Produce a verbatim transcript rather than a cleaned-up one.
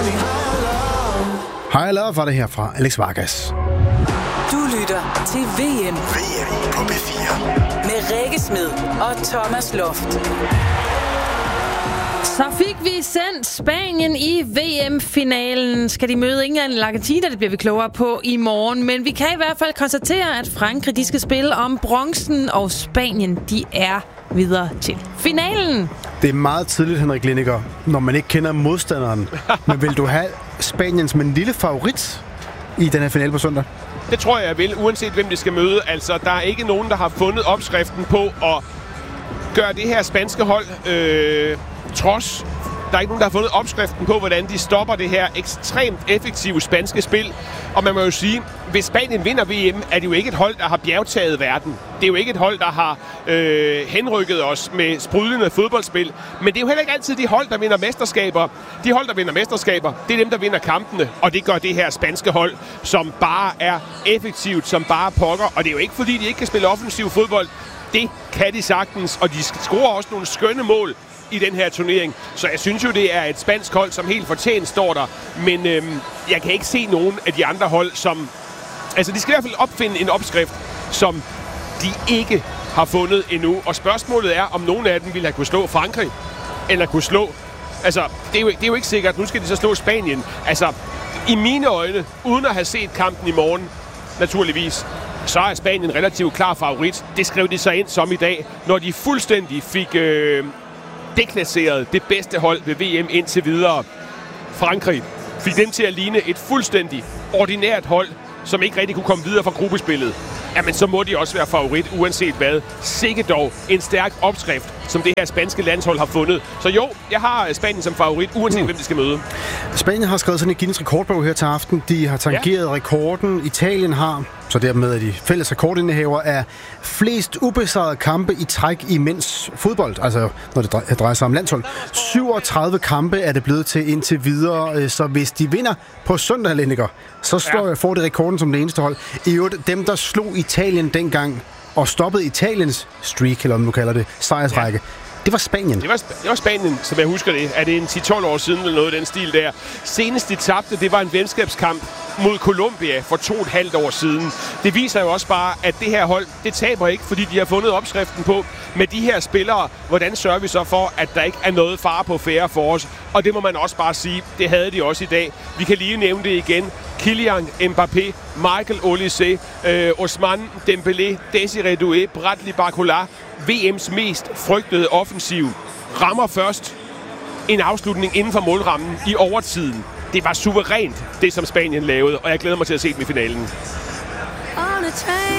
High Love var det her fra Alex Vargas. Du lytter til V M. V M på B fire. Med Rikke Smed og Thomas Loft. Så fik vi sendt Spanien i V M-finalen. Skal de møde England eller Argentina? Det bliver vi klogere på i morgen. Men vi kan i hvert fald konstatere, at Frankrig de skal spille om bronzen, og Spanien de er videre til finalen. Det er meget tidligt, Henrik Lindiger, når man ikke kender modstanderen. Men vil du have Spanien som en lille favorit i den her finale på søndag? Det tror jeg, jeg vil, uanset hvem de skal møde. Altså, der er ikke nogen, der har fundet opskriften på at gøre det her spanske hold øh, trods. Der er ikke nogen, der har fundet opskriften på, hvordan de stopper det her ekstremt effektive spanske spil. Og man må jo sige, hvis Spanien vinder V M, er det jo ikke et hold, der har bjergtaget verden. Det er jo ikke et hold, der har øh, henrykket os med sprudlende fodboldspil. Men det er jo heller ikke altid de hold, der vinder mesterskaber. De hold, der vinder mesterskaber, det er dem, der vinder kampene. Og det gør det her spanske hold, som bare er effektivt, som bare pokker. Og det er jo ikke, fordi de ikke kan spille offensiv fodbold. Det kan de sagtens, og de scorer også nogle skønne mål i den her turnering. Så jeg synes jo, det er et spansk hold, som helt fortjent står der. Men øhm, jeg kan ikke se nogen af de andre hold, som... Altså, de skal i hvert fald opfinde en opskrift, som de ikke har fundet endnu. Og spørgsmålet er, om nogen af dem ville have kunne slå Frankrig, eller kunne slå... Altså, det er jo, det er jo ikke sikkert. Nu skal de så slå Spanien. Altså, i mine øjne, uden at have set kampen i morgen, naturligvis, så er Spanien relativt klar favorit. Det skrev de så ind som i dag, når de fuldstændig fik... Øh, deklasseret det bedste hold ved V M indtil videre. Frankrig fik dem til at ligne et fuldstændig ordinært hold, som ikke rigtig kunne komme videre fra gruppespillet. Jamen, så må de også være favorit, uanset hvad. Sikke dog en stærk opskrift, som det her spanske landshold har fundet. Så jo, jeg har Spanien som favorit, uanset mm. hvem de skal møde. Spanien har skrevet sådan en Guinness rekordbog her til aften. De har tangeret ja. rekorden. Italien har, så dermed er de fælles rekordindehaver af flest ubesejrede kampe i træk i mænds fodbold. Altså, når det drejer sig om landshold. syvogtredive kampe er det blevet til indtil videre. Så hvis de vinder på søndag, Lindiger, så står jeg for det rekorden som det eneste hold. I øvrigt, dem der slog Italien dengang og stoppede Italiens streak, eller om du kalder det, sejrsrække. Ja. Det var Spanien. Det var, det var Spanien, som jeg husker det. Er det en ti til tolv år siden eller noget af den stil der? Senest de tabte, det var en venskabskamp mod Colombia for to og et halvt år siden. Det viser jo også bare, at det her hold, det taber ikke, fordi de har fundet opskriften på med de her spillere. Hvordan sørger vi så for, at der ikke er noget fare på færre for os? Og det må man også bare sige, det havde de også i dag. Vi kan lige nævne det igen. Kylian Mbappé, Michael Olise, øh, Ousmane Dembélé, Desiré Doué, Bradley Barcola. V M's mest frygtede offensiv rammer først en afslutning inden for målrammen i overtiden. Det var suverænt, det som Spanien lavede, og jeg glæder mig til at se dem i finalen.